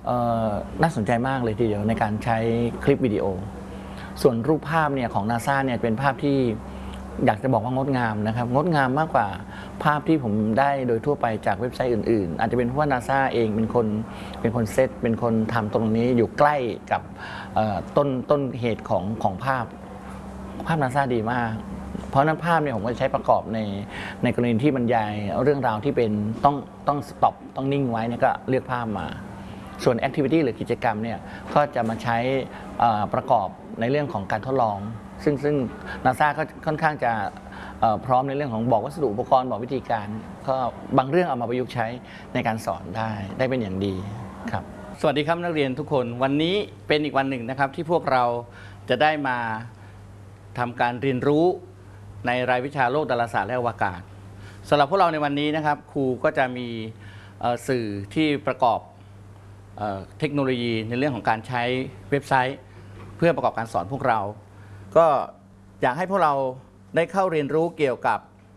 น่าสนใจมากเลยทีเดียวในการใช้คลิปวิดีโอส่วนรูปภาพเนี่ยของ NASA เนี่ยเป็นภาพที่อยากจะบอกว่างดงามนะครับงดงามมากกว่าภาพที่ผมได้โดยทั่วไปจากเว็บไซต์อื่นๆอาจจะเป็นเพราะว่า NASA เองเป็นคนเซตเป็นคนทำตรงนี้อยู่ใกล้กับต้นเหตุของภาพ NASA ดีมากเพราะนั้นภาพเนี่ยผมก็ใช้ประกอบในกรณีที่บรรยายเรื่องราวที่เป็นต้องสต็อปต้องนิ่งไว้เนี่ยก็เลือกภาพมาส่วนแอคทิวิตี้หรือกิจกรรมเนี่ยก็จะมาใช้ประกอบในเรื่องของการทดลองซึ่ง NASA ก็ค่อนข้างจะพร้อมในเรื่องของบอกวัสดุอุปกรณ์บอกวิธีการก็บางเรื่องเอามาประยุกต์ใช้ในการสอนได้เป็นอย่างดีครับสวัสดีครับนักเรียนทุกคนวันนี้เป็นอีกวันหนึ่งนะครับที่พวกเราจะได้มาทำการเรียนรู้ในรายวิชาโลกดาราศาสตร์และอวกาศสำหรับพวกเราในวันนี้นะครับครูก็จะมีสื่อที่ประกอบเทคโนโลยีในเรื่องของการใช้เว็บไซต์เพื่อประกอบการสอนพวกเราก็อยากให้พวกเราได้เข้าเรียนรู้เกี่ยวกับ